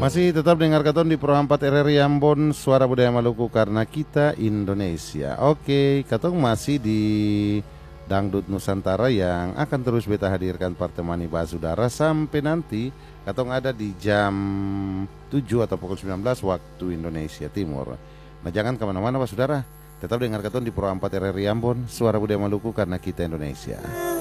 Masih tetap dengar katon di Pro 4 RRI Ambon, Suara Budaya Maluku karena kita Indonesia. Oke, katong masih di Dangdut Nusantara yang akan terus beta hadirkan partemani Basudara sampai nanti katong ada di jam 7 atau pukul 19 waktu Indonesia Timur. Nah jangan kemana-mana Basudara, tetap dengar katon di Pro 4 RRI Ambon, Suara Budaya Maluku karena kita Indonesia.